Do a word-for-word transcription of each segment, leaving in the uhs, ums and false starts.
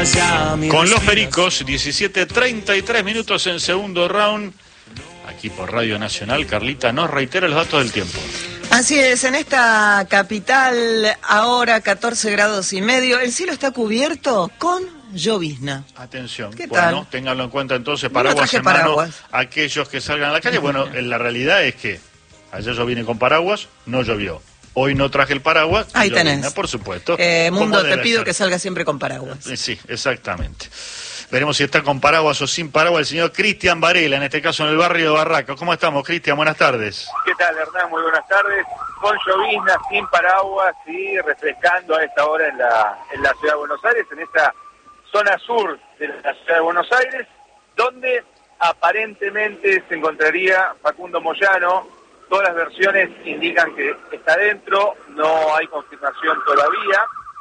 ya mi Con los Pericos, diecisiete treinta y tres minutos en segundo round. Aquí por Radio Nacional, Carlita nos reitera los datos del tiempo. Así es, en esta capital ahora catorce grados y medio, el cielo está cubierto con llovizna. Atención, ¿Qué bueno, tal? ténganlo en cuenta entonces, No paraguas traje en mano, paraguas. aquellos que salgan a la calle. Bueno, la realidad es que ayer yo vine con paraguas, no llovió. Hoy no traje el paraguas. Ahí llovizna, tenés. por supuesto. Eh, Mundo, te debe pido ser. que salga siempre con paraguas. Sí, exactamente. Veremos si está con paraguas o sin paraguas el señor Cristian Varela, en este caso en el barrio de Barracas. ¿Cómo estamos, Cristian? Buenas tardes. ¿Qué tal, Hernán? Muy buenas tardes. Con llovizna, sin paraguas y refrescando a esta hora en la, en la ciudad de Buenos Aires, en esta zona sur de la ciudad de Buenos Aires, donde aparentemente se encontraría Facundo Moyano. Todas las versiones indican que está dentro, no hay confirmación todavía.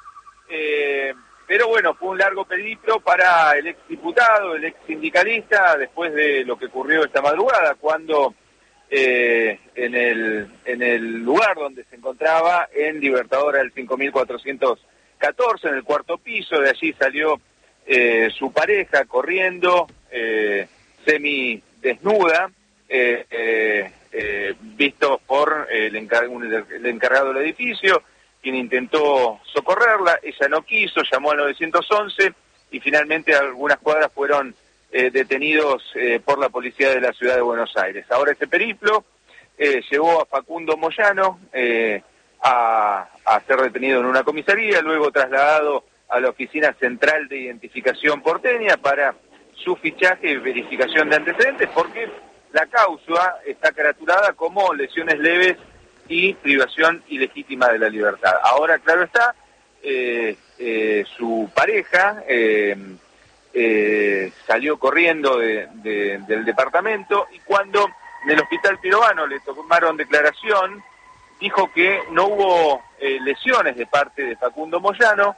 Eh, pero bueno, fue un largo periplo para el ex diputado, el ex sindicalista, después de lo que ocurrió esta madrugada, cuando eh, en el en el lugar donde se encontraba, en Libertadora del cinco mil cuatrocientos catorce, en el cuarto piso, de allí salió eh, su pareja corriendo, eh, semi desnuda, eh, eh, eh, visto por el, encar- el encargado del edificio, quien intentó socorrerla. Ella no quiso, llamó al nueve once y finalmente algunas cuadras fueron eh, detenidos eh, por la policía de la ciudad de Buenos Aires. Ahora este periplo eh, llevó a Facundo Moyano eh, a, a ser detenido en una comisaría, luego trasladado a la Oficina Central de Identificación porteña para su fichaje y verificación de antecedentes, porque la causa está caratulada como lesiones leves y privación ilegítima de la libertad. Ahora, claro está, eh, eh, su pareja eh, eh, salió corriendo de, de, del departamento, y cuando en el Hospital Pirovano le tomaron declaración, dijo que no hubo eh, lesiones de parte de Facundo Moyano,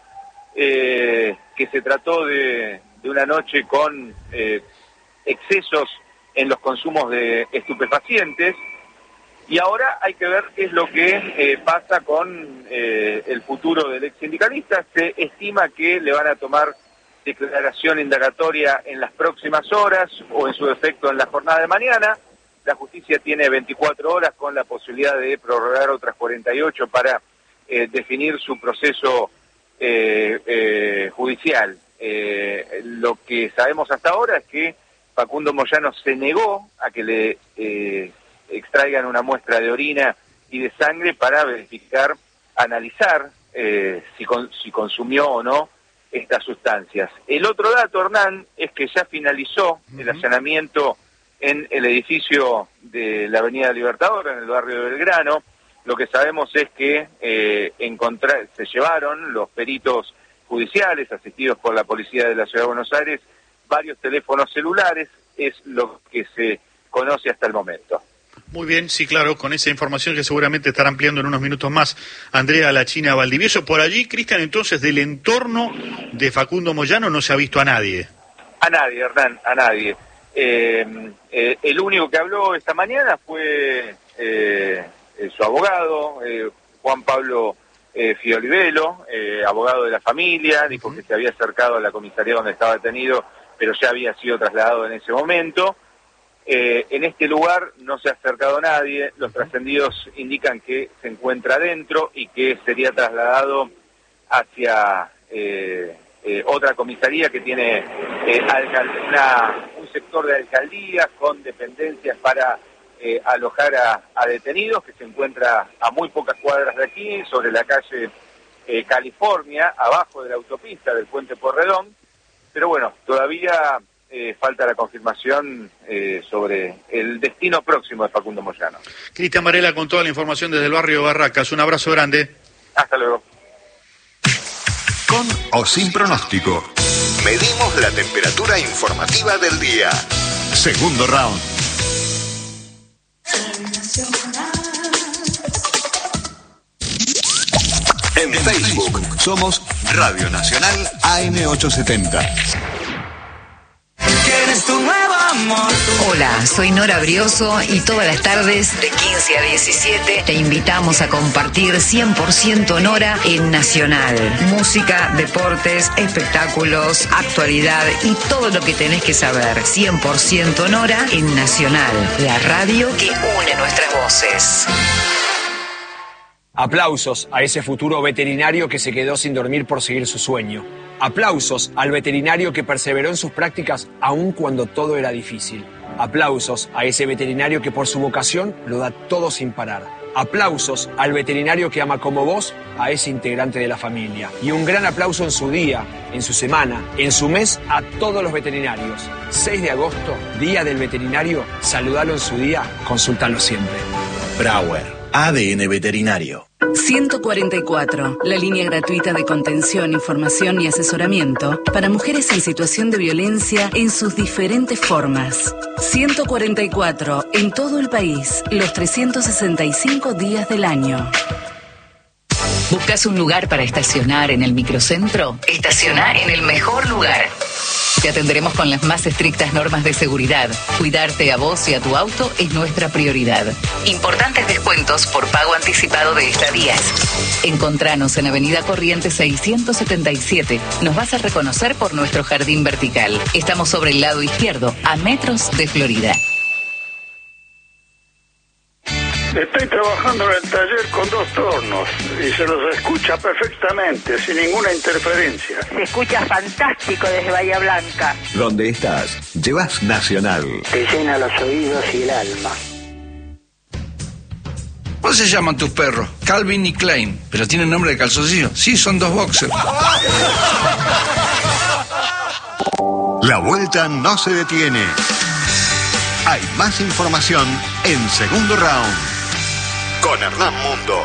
eh, que se trató de, de una noche con eh, excesos en los consumos de estupefacientes. Y ahora hay que ver qué es lo que eh, pasa con eh, el futuro del ex sindicalista. Se estima que le van a tomar declaración indagatoria en las próximas horas o en su defecto en la jornada de mañana. La justicia tiene veinticuatro horas con la posibilidad de prorrogar otras cuarenta y ocho para eh, definir su proceso eh, eh, judicial. Eh, lo que sabemos hasta ahora es que Facundo Moyano se negó a que le eh, extraigan una muestra de orina y de sangre para verificar, analizar eh, si, con, si consumió o no estas sustancias. El otro dato, Hernán, es que ya finalizó uh-huh. el allanamiento en el edificio de la Avenida Libertador, en el barrio de Belgrano. Lo que sabemos es que eh, encontrar, se llevaron los peritos judiciales asistidos por la policía de la Ciudad de Buenos Aires varios teléfonos celulares, es lo que se conoce hasta el momento. Muy bien, sí, claro, con esa información que seguramente estará ampliando en unos minutos más Andrea La China Valdivieso. Por allí, Cristian, entonces, del entorno de Facundo Moyano no se ha visto a nadie. A nadie, Hernán, a nadie. Eh, eh, el único que habló esta mañana fue eh, eh, su abogado, eh, Juan Pablo eh, Fiolivelo, eh, abogado de la familia, dijo uh-huh. que se había acercado a la comisaría donde estaba detenido, pero ya había sido trasladado en ese momento. Eh, en este lugar no se ha acercado nadie, los trascendidos indican que se encuentra adentro y que sería trasladado hacia eh, eh, otra comisaría que tiene eh, alcal- una, un sector de alcaldía con dependencias para eh, alojar a, a detenidos, que se encuentra a muy pocas cuadras de aquí, sobre la calle eh, California, abajo de la autopista del Puente Porredón. Pero bueno, todavía eh, falta la confirmación eh, sobre el destino próximo de Facundo Moyano. Cristian Varela con toda la información desde el barrio Barracas. Un abrazo grande. Hasta luego. Con o sin pronóstico. Medimos la temperatura informativa del día. Segundo round. En Facebook somos Radio Nacional A M ochocientos setenta. ¿Quién es tu nuevo amor? Hola, soy Nora Brioso y todas las tardes de quince a diecisiete te invitamos a compartir cien por ciento Nora en Nacional. Música, deportes, espectáculos, actualidad y todo lo que tenés que saber. cien por ciento Nora en Nacional, la radio que une nuestras voces. Aplausos a ese futuro veterinario que se quedó sin dormir por seguir su sueño. Aplausos al veterinario que perseveró en sus prácticas aun cuando todo era difícil. Aplausos a ese veterinario que por su vocación lo da todo sin parar. Aplausos al veterinario que ama como vos a ese integrante de la familia. Y un gran aplauso en su día, en su semana, en su mes a todos los veterinarios. seis de agosto, Día del Veterinario. Saludalo en su día, consúltalo siempre. Brauer, A D N Veterinario. ciento cuarenta y cuatro, la línea gratuita de contención, información y asesoramiento para mujeres en situación de violencia en sus diferentes formas. ciento cuarenta y cuatro, en todo el país, los trescientos sesenta y cinco días del año. ¿Buscas un lugar para estacionar en el microcentro? Estaciona en el mejor lugar. Te atenderemos con las más estrictas normas de seguridad. Cuidarte a vos y a tu auto es nuestra prioridad. Importantes descuentos por pago anticipado de estadías. Encontranos en Avenida Corrientes seiscientos setenta y siete. Nos vas a reconocer por nuestro jardín vertical. Estamos sobre el lado izquierdo, a metros de Florida. Estoy trabajando en el taller con dos tornos y se los escucha perfectamente, sin ninguna interferencia. Se escucha fantástico desde Bahía Blanca. ¿Dónde estás? Llevas Nacional. Te llena los oídos y el alma. ¿Cómo se llaman tus perros? Calvin y Klein. ¿Pero tienen nombre de calzoncillo? Sí, son dos boxers. La vuelta no se detiene. Hay más información en Segundo Round. Con Hernán Mundo.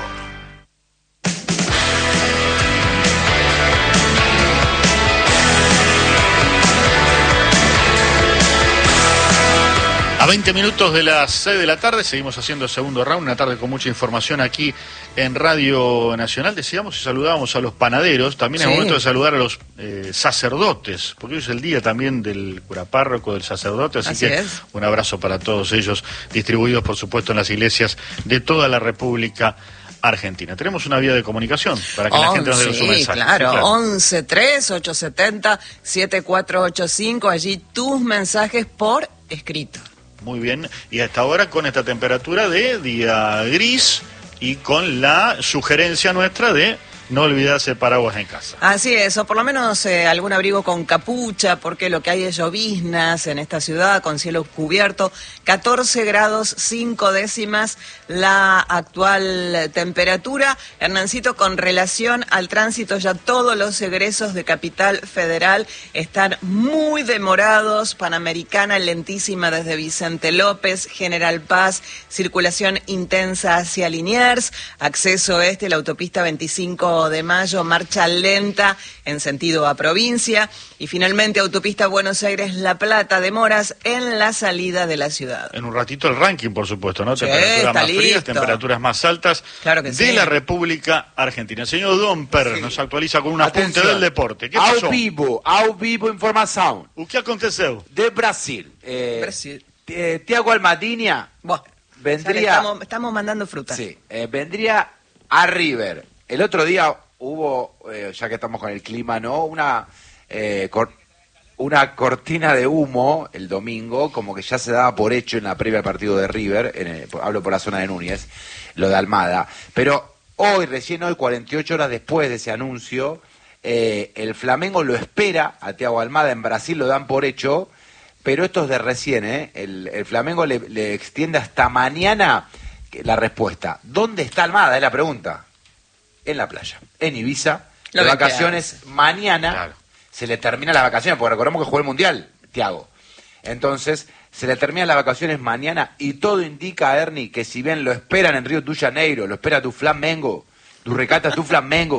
A veinte minutos de las seis de la tarde seguimos haciendo el Segundo Round, una tarde con mucha información aquí en Radio Nacional. Decíamos y saludábamos a los panaderos, también sí. Es momento de saludar a los eh, sacerdotes, porque hoy es el día también del cura párroco, del sacerdote, así, así que es. Un abrazo para todos ellos, distribuidos por supuesto en las iglesias de toda la República Argentina. Tenemos una vía de comunicación para que once, la gente nos dé su mensaje. Claro, sí, claro. once tres ocho siete cero siete cuatro ocho cinco, allí tus mensajes por escrito. Muy bien, y hasta ahora con esta temperatura de día gris y con la sugerencia nuestra de no olvidarse paraguas en casa. Así es, o por lo menos eh, algún abrigo con capucha, porque lo que hay es lloviznas en esta ciudad con cielo cubierto, catorce grados cinco décimas la actual temperatura. Hernancito, con relación al tránsito, ya todos los egresos de Capital Federal están muy demorados. Panamericana lentísima desde Vicente López, General Paz, circulación intensa hacia Liniers, acceso este, la autopista veinticinco de mayo, marcha lenta en sentido a provincia, y finalmente autopista Buenos Aires-La Plata, demoras en la salida de la ciudad. En un ratito el ranking, por supuesto, ¿no? Sí, temperaturas más listo. frías, temperaturas más altas claro que de sí. la República Argentina. El señor Domper sí. nos actualiza con un apunte del deporte. ¿Qué pasó? Ao vivo, ao vivo informação. O que aconteceu? De Brasil. Eh, Brasil. Eh, Thiago Almadinha Buah, vendría... Estamos, estamos mandando fruta. Sí, eh, vendría a River. El otro día hubo, eh, ya que estamos con el clima, ¿no? Una, eh, cor una cortina de humo el domingo, como que ya se daba por hecho en la previa al partido de River, en el, hablo por la zona de Núñez, lo de Almada. Pero hoy, recién hoy, cuarenta y ocho horas después de ese anuncio, eh, el Flamengo lo espera a Thiago Almada, en Brasil lo dan por hecho, pero esto es de recién, ¿eh? El, el Flamengo le, le extiende hasta mañana la respuesta. ¿Dónde está Almada? Es la pregunta. En la playa, en Ibiza, de vacaciones mañana, claro. Se le termina las vacaciones, porque recordemos que jugó el Mundial, Thiago. Entonces, se le terminan las vacaciones mañana y todo indica, Ernie, que si bien lo esperan en Río de Janeiro, lo espera tu Flamengo, tu recata tu Flamengo,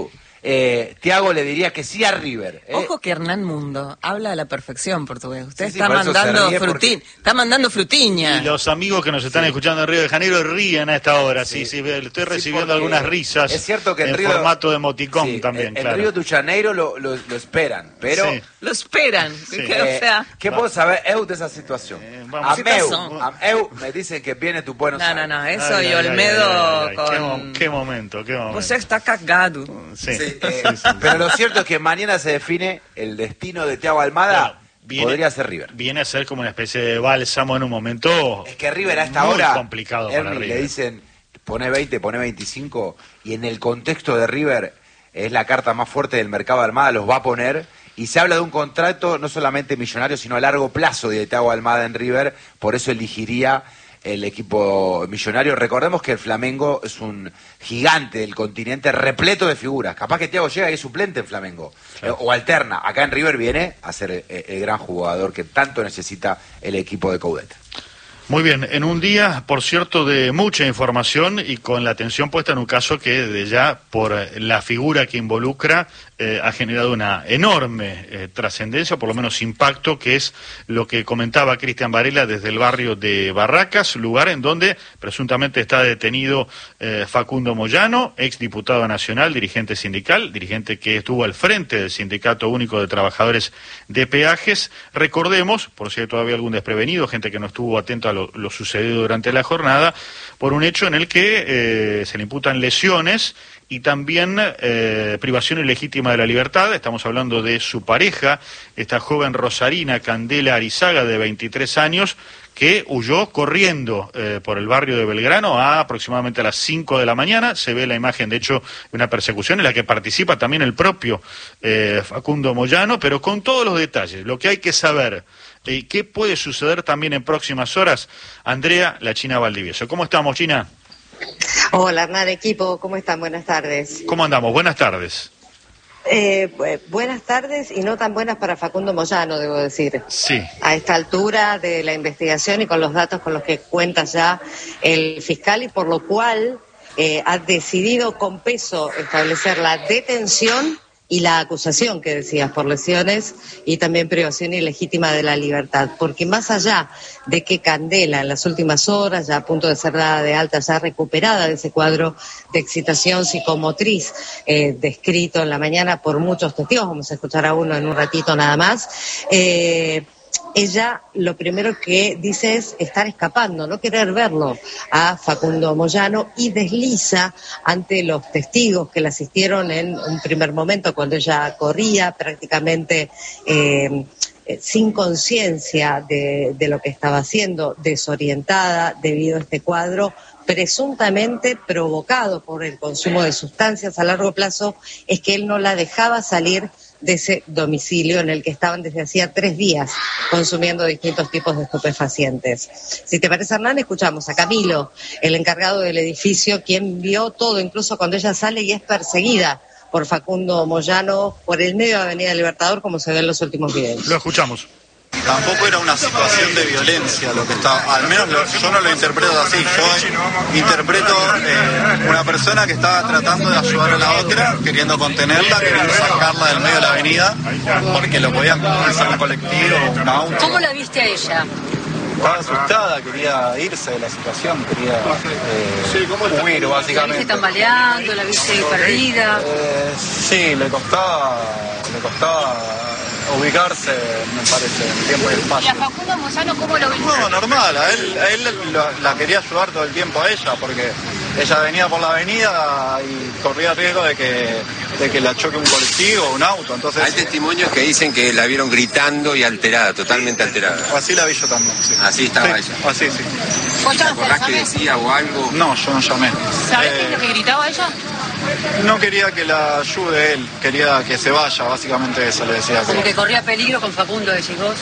eh, Thiago le diría que sí a River. ¿eh? Ojo que Hernán Mundo habla a la perfección portugués. Usted Sí, sí, está por eso mandando se ríe frutín, porque- está mandando frutiña. Y los amigos que nos están escuchando en Río de Janeiro ríen a esta hora. Sí, sí, le estoy recibiendo porque algunas risas. es cierto que en en Río- formato de emoticón Sí, también, en, en claro. Río de Janeiro lo, lo, lo esperan, pero... Sí. Lo esperan. Sí. Que, o Eh, sea, ¿Qué puedo saber eu de esa situación? vamos. a, meu, Situación. a eu me dicen que viene tu Buenos no, no, Aires. no, eso Ay, y ay, ay, Olmedo ay, ay, ay. con... Qué, mo- qué momento, qué momento. Usted está cagado. Sí. Sí, eh, pero lo cierto es que mañana se define el destino de Thiago Almada. Claro, viene- Podría ser River. Viene a ser como una especie de bálsamo en un momento. Es que River a esta muy hora, complicado para Ernie, River. le dicen, pone veinte, pone veinticinco, y en el contexto de River es la carta más fuerte del mercado de Almada, los va a poner, y se habla de un contrato no solamente millonario, sino a largo plazo de Thiago Almada en River, por eso elegiría el equipo millonario. Recordemos que el Flamengo es un gigante del continente repleto de figuras. Capaz que Thiago llega y es suplente en Flamengo. Claro. Eh, o alterna. Acá en River viene a ser el, el gran jugador que tanto necesita el equipo de Coudet. Muy bien, en un día, por cierto, de mucha información y con la atención puesta en un caso que desde ya, por eh, la figura que involucra, eh, ha generado una enorme eh, trascendencia, o por lo menos impacto, que es lo que comentaba Cristian Varela desde el barrio de Barracas, lugar en donde presuntamente está detenido eh, Facundo Moyano, ex diputado nacional, dirigente sindical, dirigente que estuvo al frente del Sindicato Único de Trabajadores de Peajes. Recordemos, por si hay todavía algún desprevenido, gente que no estuvo atento a lo, lo sucedido durante la jornada, por un hecho en el que eh, se le imputan lesiones y también eh, privación ilegítima de la libertad. Estamos hablando de su pareja, esta joven rosarina Candela Arizaga, de veintitrés años, que huyó corriendo eh, por el barrio de Belgrano a aproximadamente a las cinco de la mañana. Se ve la imagen, de hecho, de una persecución en la que participa también el propio eh, Facundo Moyano, pero con todos los detalles, lo que hay que saber. Eh, ¿Qué puede suceder también en próximas horas? Andrea, la China Valdivieso. ¿Cómo estamos, China? Hola, Hernán, equipo, ¿cómo están? Buenas tardes. ¿Cómo andamos? Buenas tardes. Eh, bu- buenas tardes y no tan buenas para Facundo Moyano, debo decir. Sí. A esta altura de la investigación y con los datos con los que cuenta ya el fiscal, y por lo cual eh, ha decidido con peso establecer la detención y la acusación que decías por lesiones y también privación ilegítima de la libertad, porque más allá de que Candela en las últimas horas, ya a punto de ser dada de alta, ya recuperada de ese cuadro de excitación psicomotriz eh, descrito en la mañana por muchos testigos, vamos a escuchar a uno en un ratito nada más, eh, ella lo primero que dice es estar escapando, no querer verlo a Facundo Moyano, y desliza ante los testigos que la asistieron en un primer momento cuando ella corría prácticamente eh, eh, sin conciencia de, de lo que estaba haciendo, desorientada debido a este cuadro presuntamente provocado por el consumo de sustancias a largo plazo, es que él no la dejaba salir de ese domicilio en el que estaban desde hacía tres días consumiendo distintos tipos de estupefacientes. Si te parece, Hernán, escuchamos a Camilo, el encargado del edificio, quien vio todo, incluso cuando ella sale y es perseguida por Facundo Moyano por el medio de Avenida Libertador, como se ve en los últimos videos. Lo escuchamos. Tampoco era una situación de violencia lo que estaba, al menos lo, yo no lo interpreto así, yo interpreto eh, una persona que estaba tratando de ayudar a la otra, queriendo contenerla, queriendo sacarla del medio de la avenida, porque lo podían cruzar un colectivo, un auto. ¿Cómo la viste a ella? Estaba asustada, quería irse de la situación, quería eh, huir ¿La básicamente. viste tambaleando? ¿La viste perdida? Eh, sí, le costaba, le costaba ubicarse, me parece, en tiempo y ¿Y espacio. a Facundo Moyano cómo lo viste? No, normal, a él, a él lo- la quería ayudar todo el tiempo a ella, porque ella venía por la avenida y corría riesgo de que, de que la choque un colectivo o un auto, entonces... Hay testimonios que dicen que la vieron gritando y alterada, totalmente alterada. Así la vi yo también, sí. Así estaba Sí, ella. así, sí. ¿Vos ¿Te ya acordás lo que sabés? decía o algo? No, yo no llamé. ¿Sabés Eh, qué es lo que gritaba ella? No quería que la ayude él, quería que se vaya, básicamente eso le decía. Como que corría peligro con Facundo, decís vos.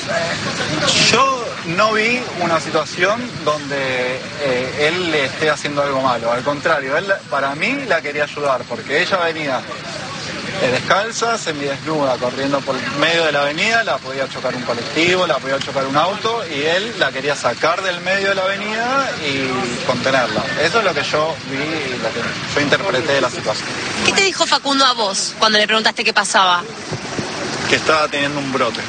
Yo no vi una situación donde eh, él le esté haciendo algo malo, al contrario, él para mí la quería ayudar, porque ella venía eh, descalza, semidesnuda, corriendo por medio de la avenida, la podía chocar un colectivo, la podía chocar un auto, y él la quería sacar del medio de la avenida y contenerla. Eso es lo que yo vi y lo que yo interpreté de la situación. ¿Qué te dijo Facundo a vos cuando le preguntaste qué pasaba? Que estaba teniendo un brote.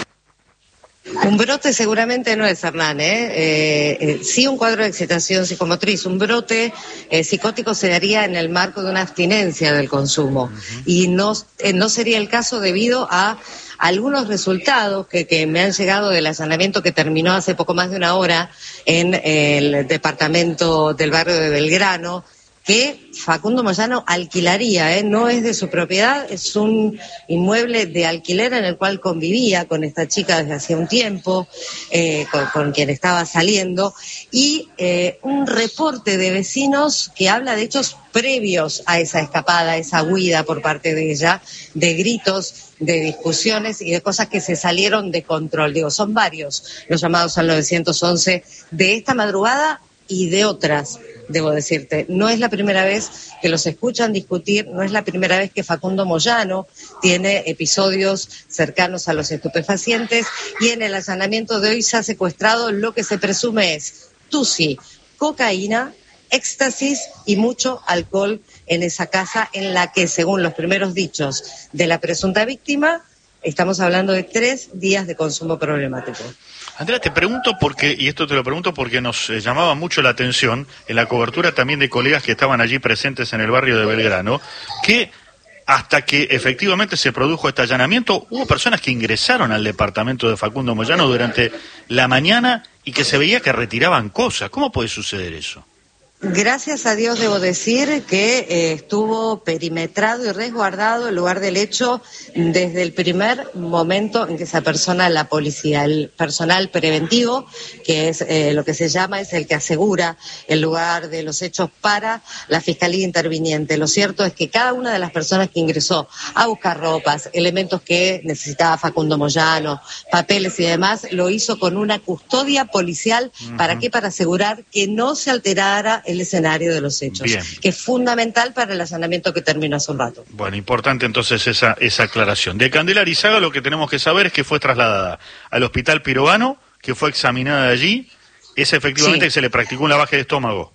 Un brote seguramente no es, Hernán, ¿eh? Eh, eh, sí un cuadro de excitación psicomotriz. Un brote eh, psicótico se daría en el marco de una abstinencia del consumo. Uh-huh. Y no, eh, no sería el caso debido a algunos resultados que, que me han llegado del allanamiento que terminó hace poco más de una hora en el departamento del barrio de Belgrano, que Facundo Moyano alquilaría, ¿eh? No es de su propiedad, es un inmueble de alquiler en el cual convivía con esta chica desde hacía un tiempo, eh, con, con quien estaba saliendo, y eh, un reporte de vecinos que habla de hechos previos a esa escapada, a esa huida por parte de ella, de gritos, de discusiones y de cosas que se salieron de control. Digo, son varios los llamados al nueve once de esta madrugada y de otras. Debo decirte, no es la primera vez que los escuchan discutir, no es la primera vez que Facundo Moyano tiene episodios cercanos a los estupefacientes, y en el allanamiento de hoy se ha secuestrado lo que se presume es tusi, cocaína, éxtasis y mucho alcohol en esa casa, en la que, según los primeros dichos de la presunta víctima, estamos hablando de tres días de consumo problemático. Andrea, te pregunto porque, y esto te lo pregunto porque nos eh, llamaba mucho la atención en la cobertura también de colegas que estaban allí presentes en el barrio de Belgrano, que hasta que efectivamente se produjo este allanamiento, hubo personas que ingresaron al departamento de Facundo Moyano durante la mañana y que se veía que retiraban cosas. ¿Cómo puede suceder eso? Gracias a Dios debo decir que eh, estuvo perimetrado y resguardado el lugar del hecho desde el primer momento en que se apersona la policía. El personal preventivo, que es eh, lo que se llama, es el que asegura el lugar de los hechos para la Fiscalía Interviniente. Lo cierto es que cada una de las personas que ingresó a buscar ropas, elementos que necesitaba Facundo Moyano, papeles y demás, lo hizo con una custodia policial. Uh-huh. ¿Para qué? Para asegurar que no se alterara el escenario de los hechos. Bien. Que es fundamental para el allanamiento que terminó hace un rato. Bueno, importante entonces esa, esa aclaración. De Candela Arizaga lo que tenemos que saber es que fue trasladada al Hospital Pirovano, que fue examinada allí, es efectivamente sí. Que se le practicó un lavaje de estómago.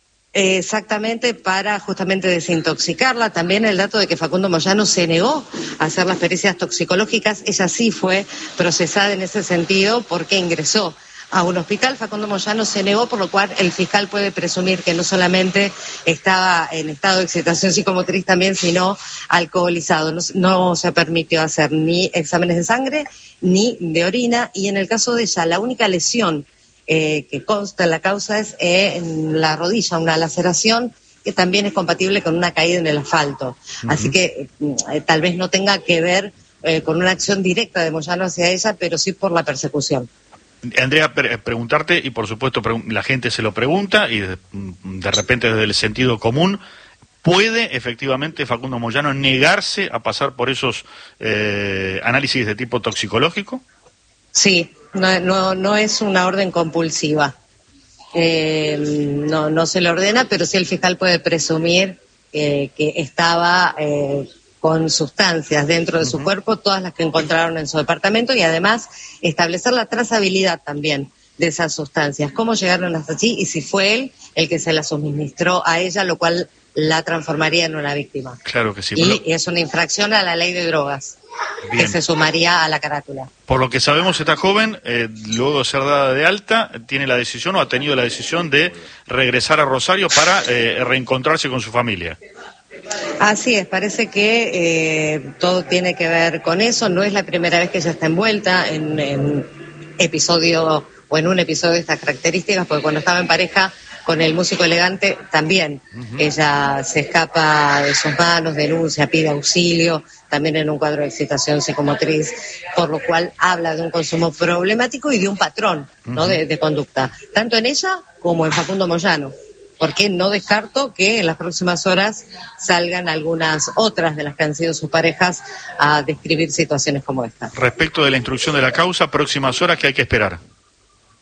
Exactamente, para justamente desintoxicarla. También el dato de que Facundo Moyano se negó a hacer las pericias toxicológicas. Ella sí fue procesada en ese sentido porque ingresó a un hospital. Facundo Moyano se negó, por lo cual el fiscal puede presumir que no solamente estaba en estado de excitación psicomotriz también, sino alcoholizado. No, no se permitió hacer ni exámenes de sangre ni de orina, y en el caso de ella, la única lesión eh, que consta en la causa es eh, en la rodilla, una laceración que también es compatible con una caída en el asfalto. Uh-huh. Así que eh, tal vez no tenga que ver eh, con una acción directa de Moyano hacia ella, pero sí por la persecución. Andrea, pre- preguntarte, y por supuesto pre- la gente se lo pregunta, y de, de repente desde el sentido común, ¿puede efectivamente Facundo Moyano negarse a pasar por esos eh, análisis de tipo toxicológico? Sí, no, no, no es una orden compulsiva. Eh, no, no se le ordena, pero sí el fiscal puede presumir eh, que estaba eh, con sustancias dentro de su uh-huh. cuerpo, todas las que encontraron en su departamento, y además establecer la trazabilidad también de esas sustancias, cómo llegaron hasta allí y si fue él el que se las suministró a ella, lo cual la transformaría en una víctima. Claro que sí. Y lo... es una infracción a la ley de drogas. Bien. Que se sumaría a la carátula. Por lo que sabemos, esta joven, eh, luego de ser dada de alta, tiene la decisión o ha tenido la decisión de regresar a Rosario para eh, reencontrarse con su familia. Así es, parece que eh, todo tiene que ver con eso. No es la primera vez que ella está envuelta en, en episodio o en un episodio de estas características, porque cuando estaba en pareja con el músico Elegante también uh-huh. ella se escapa de sus manos, denuncia, pide auxilio, también en un cuadro de excitación psicomotriz, por lo cual habla de un consumo problemático y de un patrón uh-huh. ¿no? de, de conducta, tanto en ella como en Facundo Moyano. Porque no descarto que en las próximas horas salgan algunas otras de las que han sido sus parejas a describir situaciones como esta. Respecto de la instrucción de la causa, próximas horas, ¿qué hay que esperar?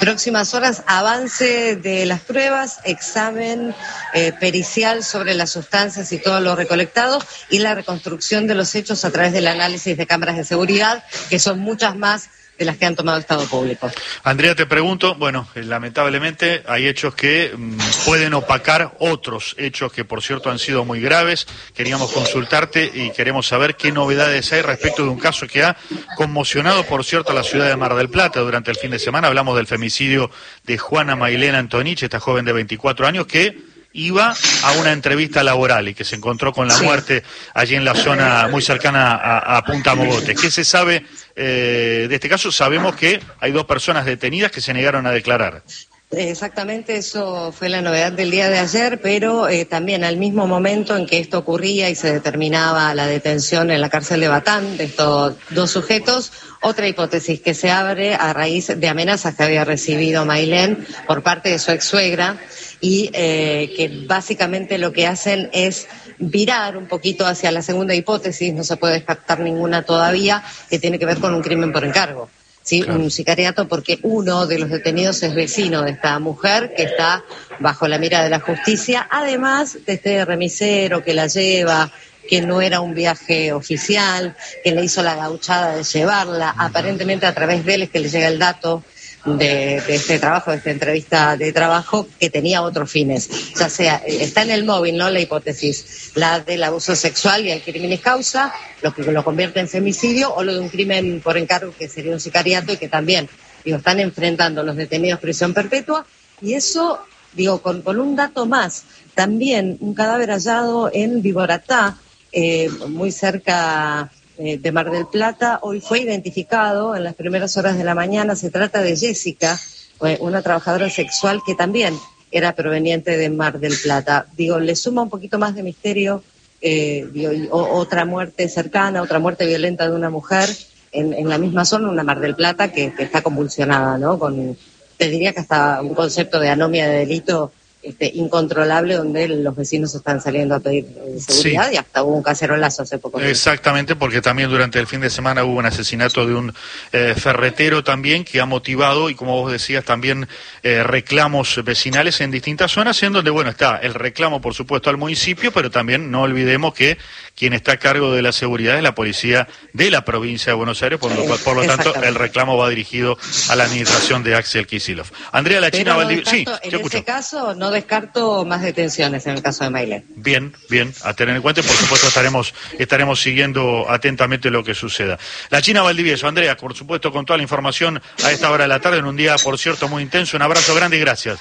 próximas horas avance de las pruebas, examen eh, pericial sobre las sustancias y todo lo recolectado y la reconstrucción de los hechos a través del análisis de cámaras de seguridad, que son muchas más de las que han tomado Estado Público. Andrea, te pregunto, bueno, eh, lamentablemente hay hechos que mmm, pueden opacar otros hechos que, por cierto, han sido muy graves. Queríamos consultarte y queremos saber qué novedades hay respecto de un caso que ha conmocionado, por cierto, a la ciudad de Mar del Plata durante el fin de semana. Hablamos del femicidio de Juana Mailena Antonich, esta joven de veinticuatro años que iba a una entrevista laboral y que se encontró con la sí. muerte allí en la zona muy cercana a, a Punta Mogote. ¿Qué se sabe eh, de este caso? Sabemos que hay dos personas detenidas que se negaron a declarar. Exactamente, eso fue la novedad del día de ayer, pero eh, también al mismo momento en que esto ocurría y se determinaba la detención en la cárcel de Batán de estos dos sujetos, otra hipótesis que se abre a raíz de amenazas que había recibido Mailén por parte de su ex suegra y eh, que básicamente lo que hacen es virar un poquito hacia la segunda hipótesis, no se puede descartar ninguna todavía, que tiene que ver con un crimen por encargo. Sí, claro. Un sicariato, porque uno de los detenidos es vecino de esta mujer que está bajo la mira de la justicia, además de este remisero que la lleva, que no era un viaje oficial, que le hizo la gauchada de llevarla, uh-huh. aparentemente a través de él es que le llega el dato de, de este trabajo, de esta entrevista de trabajo, que tenía otros fines. Ya sea, está en el móvil, ¿no?, la hipótesis, la del abuso sexual y el crimen causa, lo que lo convierte en femicidio, o lo de un crimen por encargo, que sería un sicariato, y que también, digo, están enfrentando los detenidos prisión perpetua, y eso, digo, con, con un dato más, también un cadáver hallado en Viboratá, eh, muy cerca de Mar del Plata, hoy fue identificado en las primeras horas de la mañana. Se trata de Jessica, una trabajadora sexual que también era proveniente de Mar del Plata. Digo, le suma un poquito más de misterio, eh, digo, o, otra muerte cercana, otra muerte violenta de una mujer en, en la misma zona, una Mar del Plata que, que está convulsionada, ¿no? Con, te diría que hasta un concepto de anomia de delito Este, incontrolable, donde los vecinos están saliendo a pedir eh, seguridad, sí. y hasta hubo un cacerolazo hace poco tiempo. Exactamente, porque también durante el fin de semana hubo un asesinato de un eh, ferretero también, que ha motivado, y como vos decías, también eh, reclamos vecinales en distintas zonas, en donde, bueno, está el reclamo, por supuesto, al municipio, pero también no olvidemos que quien está a cargo de la seguridad es la policía de la provincia de Buenos Aires, por lo, por lo tanto, el reclamo va dirigido a la administración de Axel Kicillof. Andrea, la China Valdivieso... Sí, te en escucho. Ese caso, no descarto más detenciones en el caso de Mailén. Bien, bien, a tener en cuenta, y por supuesto estaremos estaremos siguiendo atentamente lo que suceda. La China Valdivieso, Andrea, por supuesto, con toda la información a esta hora de la tarde, en un día, por cierto, muy intenso. Un abrazo grande y gracias.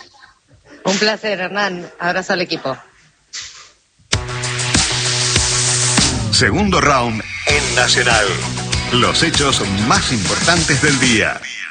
Un placer, Hernán. Abrazo al equipo. Segundo round en Nacional. Los hechos más importantes del día.